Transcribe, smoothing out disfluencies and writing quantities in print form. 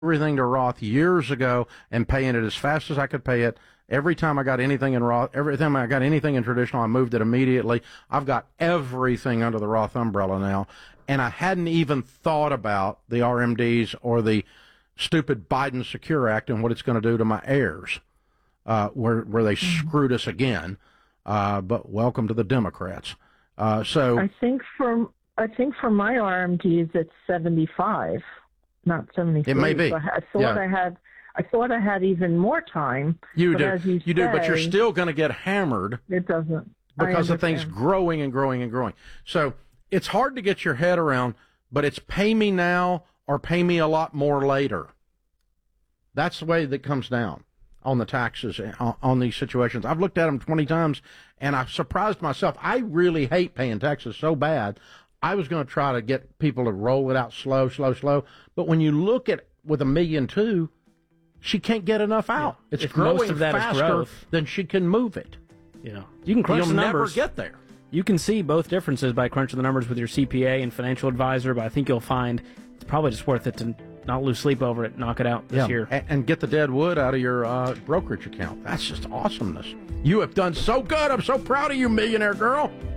everything to Roth years ago and paying it as fast as I could pay it. Every time I got anything in Roth, every time I got anything in traditional, I moved it immediately. I've got everything under the Roth umbrella now, and I hadn't even thought about the RMDs or the stupid Biden Secure Act and what it's going to do to my heirs, where they screwed us again. But welcome to the Democrats. So I think for my RMDs it's 75, not 73. It may be. So I thought I had even more time. You do. As you do, but you're still going to get hammered. It doesn't. Because the thing's growing and growing and growing. So it's hard to get your head around, but it's pay me now or pay me a lot more later. That's the way that comes down on the taxes on these situations. I've looked at them 20 times, and I've surprised myself. I really hate paying taxes so bad. I was going to try to get people to roll it out slow. But when you look at with $1.2 million, she can't get enough out. Yeah. It's growing faster than she can move it. You can crunch the numbers. You'll never get there. You can see both differences by crunching the numbers with your CPA and financial advisor, but I think you'll find it's probably just worth it to not lose sleep over it, knock it out this year. And get the dead wood out of your brokerage account. That's just awesomeness. You have done so good. I'm so proud of you, millionaire girl.